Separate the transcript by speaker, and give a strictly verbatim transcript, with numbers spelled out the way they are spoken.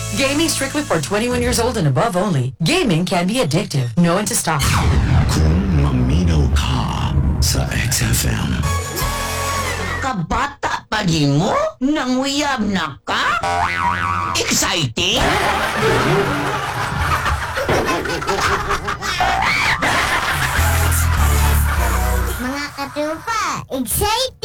Speaker 1: Gaming strictly for twenty-one years old and above only. Gaming can be addictive. Know when to stop.
Speaker 2: Kung maminaw ka sa X F M.
Speaker 3: Kabata pa din mo? Nanguyab na ka? Exciting?
Speaker 4: Mga katupa, excited!